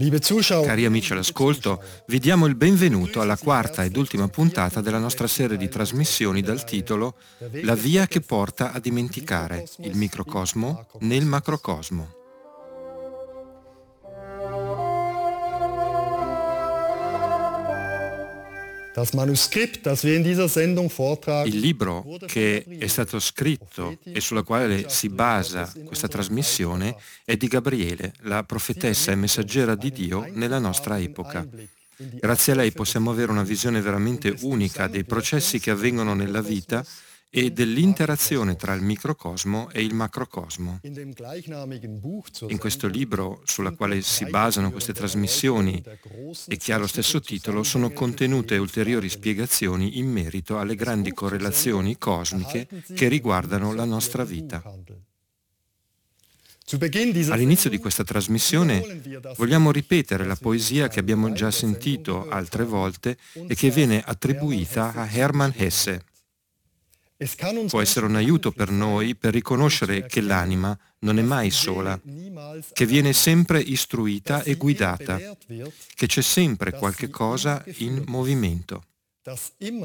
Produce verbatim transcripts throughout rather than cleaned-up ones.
Liebe Zuschauer, Cari amici all'ascolto, vi diamo il benvenuto alla quarta ed ultima puntata della nostra serie di trasmissioni dal titolo La via che porta a dimenticare, il microcosmo nel macrocosmo. das Manuskript, das wir in dieser Sendung vortragen, Il libro che è stato scritto e sulla quale si basa questa trasmissione è di Gabriele, la profetessa e messaggera di Dio nella nostra epoca. Grazie a lei possiamo avere una visione veramente unica dei processi che avvengono nella vita e dell'interazione tra il microcosmo e il macrocosmo. In questo libro, sulla quale si basano queste trasmissioni e che ha lo stesso titolo, sono contenute ulteriori spiegazioni in merito alle grandi correlazioni cosmiche che riguardano la nostra vita. All'inizio di questa trasmissione vogliamo ripetere la poesia che abbiamo già sentito altre volte e che viene attribuita a Hermann Hesse. Può essere un aiuto per noi per riconoscere che l'anima non è mai sola, che viene sempre istruita e guidata, che c'è sempre qualche cosa in movimento. La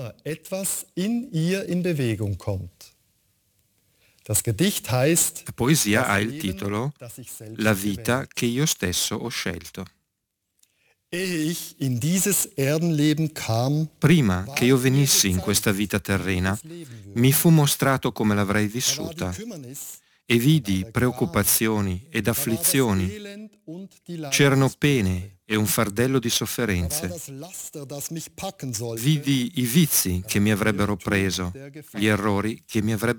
poesia ha il titolo La vita che io stesso ho scelto. Prima che io venissi in questa vita terrena, mi fu mostrato come l'avrei vissuta e vidi preoccupazioni ed afflizioni. C'erano pene e un fardello di sofferenze. Vidi i vizi che mi avrebbero preso, gli errori che mi avrebbero